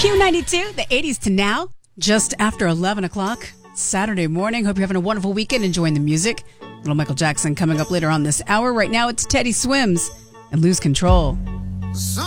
Q92, the 80s to now, just after 11 o'clock, Saturday morning. Hope you're having a wonderful weekend, enjoying the music. Little Michael Jackson coming up later on this hour. Right now, it's Teddy Swims and Lose Control.